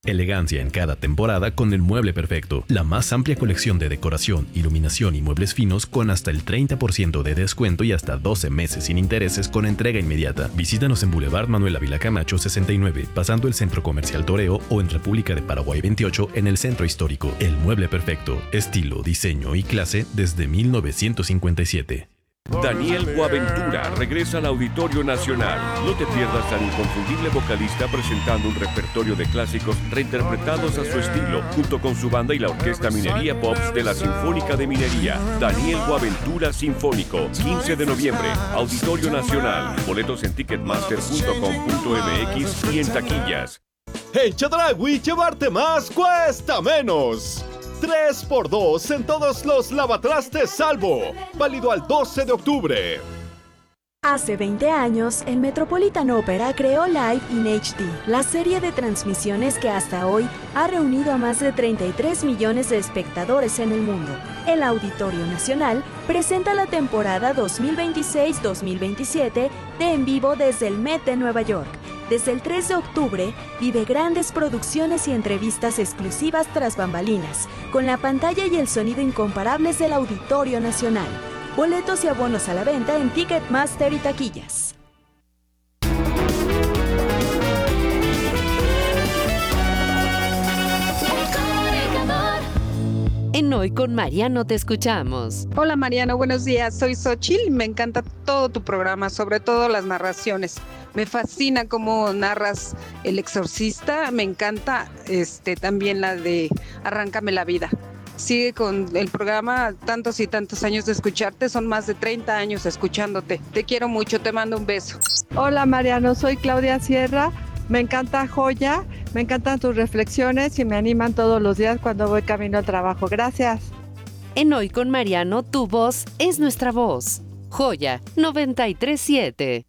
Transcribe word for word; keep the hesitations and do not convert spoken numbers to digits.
Elegancia en cada temporada con el mueble perfecto. La más amplia colección de decoración, iluminación y muebles finos con hasta el treinta por ciento de descuento y hasta doce meses sin intereses con entrega inmediata. Visítanos en Boulevard Manuel Ávila Camacho sesenta y nueve, pasando el Centro Comercial Toreo, o en República de Paraguay veintiocho en el Centro Histórico. El mueble perfecto. Estilo, diseño y clase desde mil novecientos cincuenta y siete. Daniel Boaventura regresa al Auditorio Nacional. No te pierdas al inconfundible vocalista presentando un repertorio de clásicos reinterpretados a su estilo, junto con su banda y la Orquesta Minería Pops de la Sinfónica de Minería. Daniel Boaventura Sinfónico, quince de noviembre, Auditorio Nacional. Boletos en ticketmaster punto com punto m x y en taquillas. En Chedraui, llevarte más cuesta menos. tres por dos en todos los lavatrastes Salvo. Válido al doce de octubre. Hace veinte años, el Metropolitan Opera creó Live in H D, la serie de transmisiones que hasta hoy ha reunido a más de treinta y tres millones de espectadores en el mundo. El Auditorio Nacional presenta la temporada dos mil veintiséis dos mil veintisiete de En Vivo desde el Met de Nueva York. Desde el tres de octubre, vive grandes producciones y entrevistas exclusivas tras bambalinas, con la pantalla y el sonido incomparables del Auditorio Nacional. Boletos y abonos a la venta en Ticketmaster y taquillas. En Hoy con Mariano te escuchamos. Hola Mariano, buenos días. Soy Xochitl. Me encanta todo tu programa, sobre todo las narraciones. Me fascina cómo narras El Exorcista. Me encanta este, también la de Arráncame la vida. Sigue con el programa, tantos y tantos años de escucharte, son más de treinta años escuchándote. Te quiero mucho, te mando un beso. Hola Mariano, soy Claudia Sierra. Me encanta Joya, me encantan tus reflexiones y me animan todos los días cuando voy camino al trabajo. Gracias. En Hoy con Mariano, tu voz es nuestra voz. Joya noventa y tres punto siete.